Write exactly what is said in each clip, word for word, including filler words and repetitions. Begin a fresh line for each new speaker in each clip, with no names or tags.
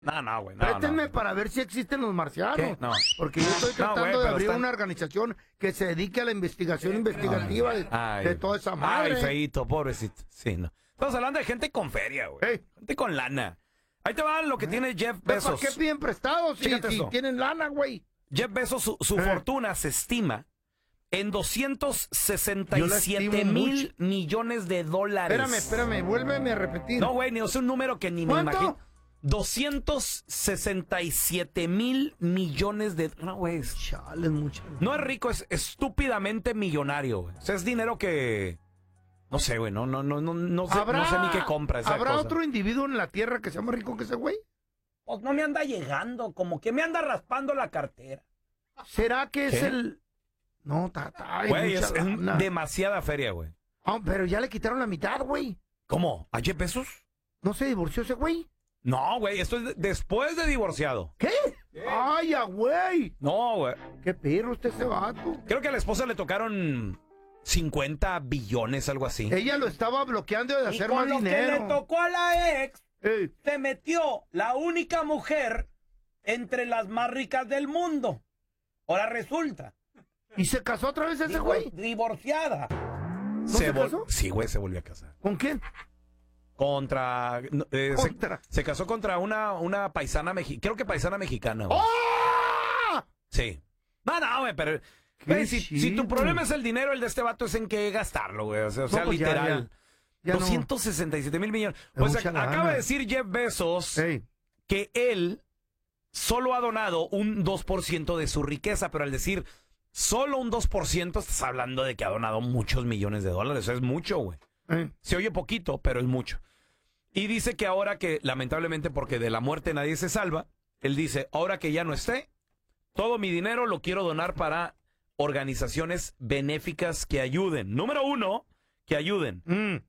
No, no, güey. No,
Préstenme
no.
para ver si existen los marcianos.
¿Qué? No.
Porque yo estoy tratando
no, güey,
de abrir
están...
una organización que se dedique a la investigación investigativa de,
ay,
de toda esa madre.
Ay, feíto, pobrecito. Sí, no. Estamos hablando de gente con feria, güey. Hey. Gente con lana. Ahí te va lo que tiene Jeff Bezos.
¿Para qué piden prestados si, si tienen lana, güey?
Jeff Bezos, su, su eh. fortuna se estima en doscientos sesenta y siete mil millones de dólares.
Espérame, espérame, vuélveme a repetir.
No, güey, ni es un número que ni me imagino. doscientos sesenta y siete mil millones de... No, güey.
Chale, mucho.
No es rico, es estúpidamente millonario, güey. O sea, es dinero que... No sé, güey, no, no, no, no, no, sé, no sé ni qué compra esa
¿Habrá
cosa.
otro individuo en la tierra que sea más rico que ese güey?
Pues no me anda llegando, como que me anda raspando la cartera.
¿Será que es
¿Qué?
el...? No, tata.
Güey, es, es demasiada feria, güey.
Oh, pero ya le quitaron la mitad, güey.
¿Cómo? ¿A Jeff Bezos?
¿No se divorció ese güey?
No, güey, esto es de, después de divorciado.
¿Qué? ¿Qué? ¡Ay, ya, güey!
No, güey.
¡Qué perro este ese vato!
Creo que a la esposa le tocaron cincuenta billones, algo así.
Ella lo estaba bloqueando de hacer más dinero.
Y con lo que le tocó a la ex, Ey. se metió la única mujer entre las más ricas del mundo. Ahora resulta.
¿Y se casó otra vez ese güey?
Divorciada.
¿No
se,
se casó?
Sí, güey, se volvió a casar.
¿Con quién?
Contra... Eh,
contra.
Se, se casó contra una, una paisana mexicana. Creo que paisana mexicana, güey.
¡Oh!
Sí. No, no, güey, pero... Güey, si, si tu problema es el dinero, el de este vato es en qué gastarlo, güey. O sea, o sea no, pues literal. Ya, ya. Ya doscientos sesenta y siete mil millones. Pues a, acaba de decir Jeff Bezos hey. que él solo ha donado un dos por ciento de su riqueza, pero al decir solo un dos por ciento, estás hablando de que ha donado muchos millones de dólares. Eso es mucho, güey. Hey. Se oye poquito, pero es mucho. Y dice que ahora que, lamentablemente, porque de la muerte nadie se salva, él dice, ahora que ya no esté, todo mi dinero lo quiero donar para organizaciones benéficas que ayuden. Número uno, que ayuden mm.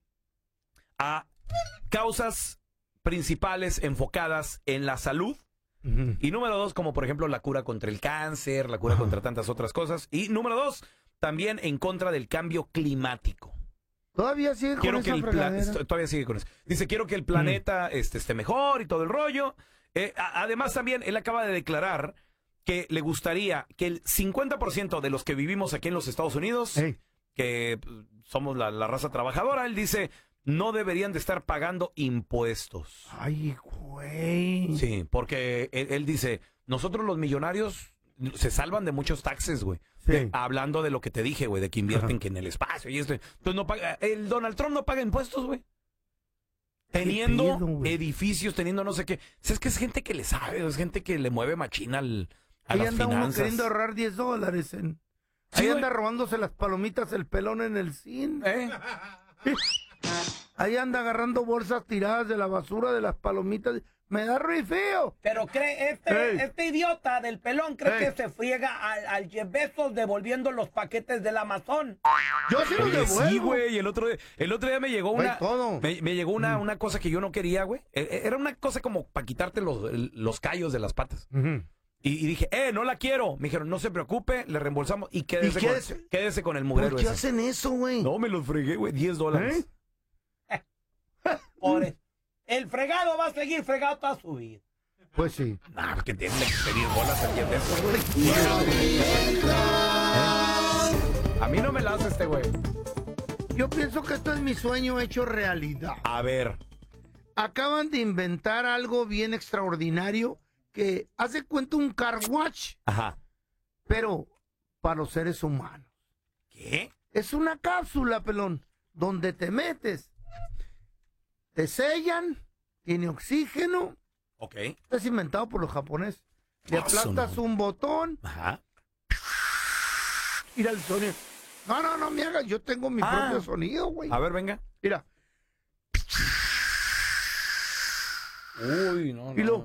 a causas principales enfocadas en la salud. Uh-huh. Y número dos, como por ejemplo la cura contra el cáncer, la cura uh-huh. contra tantas otras cosas. Y número dos, también en contra del cambio climático.
Todavía sigue
quiero
con
que
esa
el pla- Todavía sigue con eso. Dice, quiero que el planeta mm. este, esté mejor y todo el rollo. Eh, a- además también, él acaba de declarar que le gustaría que el cincuenta por ciento de los que vivimos aquí en los Estados Unidos, hey. que somos la, la raza trabajadora, él dice, no deberían de estar pagando impuestos.
Ay, güey.
Sí, porque él, él dice, nosotros los millonarios se salvan de muchos taxes, güey.
Sí.
De, hablando de lo que te dije, güey, de que invierten que en el espacio y esto. Entonces no paga, el Donald Trump no paga impuestos, güey. Teniendo pedo, edificios, teniendo no sé qué. O sea, es que es gente que le sabe, es gente que le mueve machina al... A
Ahí
las
anda
finanzas.
uno queriendo ahorrar diez dólares. En...
Sí,
Ahí
güey.
anda robándose las palomitas el pelón en el cine.
¿Eh?
Ahí anda agarrando bolsas tiradas de la basura de las palomitas. Me da re feo.
Pero cree, este, este idiota del pelón cree Ey. que se friega al, al Jeff Bezos devolviendo los paquetes del Amazon.
Yo sí los devuelvo.
Sí, güey. El otro, el otro día me llegó una...
todo.
Me, me llegó una, una cosa que yo no quería, güey. Era una cosa como para quitarte los, los callos de las patas. Uh-huh. Y, y dije, eh, no la quiero. Me dijeron, no se preocupe, le reembolsamos y quédese, ¿Y quédese? Con, quédese con el mugrero.
¿Por qué
ese.
hacen eso, güey?
No, me los fregué, güey, diez dólares.
¿Eh? Pobre. El fregado va a seguir fregado toda su vida.
Pues sí.
Nah, porque tienen que pedir bolas aquí de eso, güey. ¿Eh? A mí no me la hace este güey.
Yo pienso que esto es mi sueño hecho realidad.
A ver.
Acaban de inventar algo bien extraordinario que hace cuenta un car wash.
Ajá.
Pero para los seres humanos.
¿Qué?
Es una cápsula, pelón, donde te metes, te sellan, tiene oxígeno.
Ok.
Es inventado por los japoneses. Le aplastas un botón.
Ajá.
Mira el sonido. No, no, no me hagas. Yo tengo mi ah. propio sonido, güey.
A ver, venga.
Mira.
Uy, no, no.
Y lo...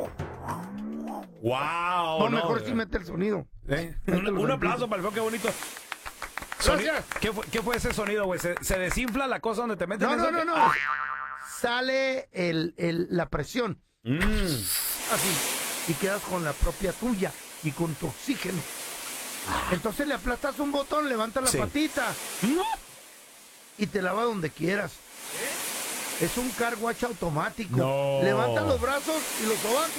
Wow.
No, mejor si mete el sonido.
¿Eh? Un, un aplauso para el feo, qué bonito.
Gracias.
¿Qué fue, ¿Qué fue ese sonido, güey? ¿Se, ¿Se desinfla la cosa donde te metes?
No,
eso?
no, no, no. Ah. Sale el, el, la presión.
Mm.
Así. Y quedas con la propia tuya y con tu oxígeno. Ah. Entonces le aplastas un botón, levanta la sí. patita. ¿Mm? Y te lava donde quieras. Es un car wash automático.
No.
Levanta los brazos y los sobacos.